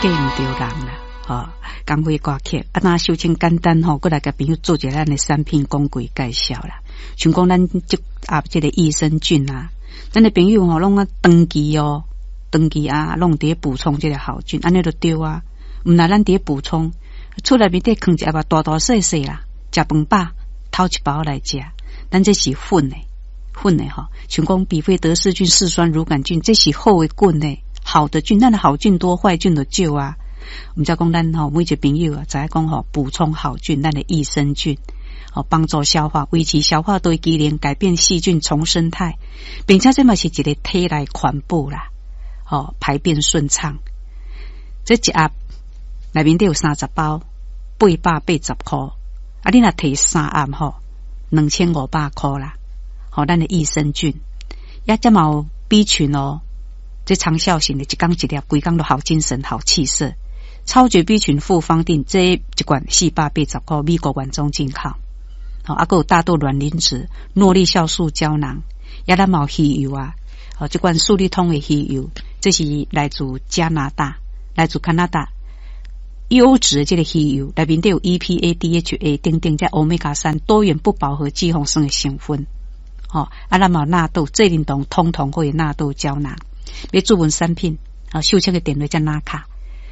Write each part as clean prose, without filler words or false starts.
嫁唔着人啦。工会挂客那修清简单过来甲朋友做一咱的产品讲解介绍啦。像讲咱这个益生菌啊，咱的朋友拢啊长期啊，拢伫补充这个好菌，安尼就对啊。毋那咱伫补充，厝内面得放一下大大细细啦，食饭饱偷一包来食，咱这是混的像讲比菲德氏菌、嗜酸乳杆菌，这是好的菌的，好的菌，咱的好菌多，坏菌就少啊。我们再讲咱每一个朋友啊，再讲补充好菌，咱的益生菌帮助消化，维持消化对机能，改变细菌重生态，并且这嘛是一个体内环保啦，排便顺畅。这一盒内面都有30包，880块，啊，你若摕3盒2500块啦。咱的益生菌，也这嘛有 B 群这长效型的，一缸一粒，规缸都好精神、好气色。超绝 B 群复方定这一罐480块，美国原装进口。还有大豆卵磷脂、诺丽酵素胶囊，也咱嘛有鱼油啊。这罐数立通的鱼油，这是来自加拿大，来自加拿大优质的这个鱼油，内面都有 EPA、DHA 等等在欧米伽3多元不饱和脂肪酸的成分。咱嘛有纳豆、这灵动通通会纳豆胶囊。要注文产品，秀清的电话在哪卡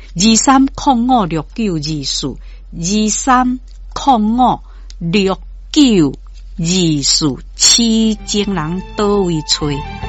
？23056924 23056924，市情人倒位找。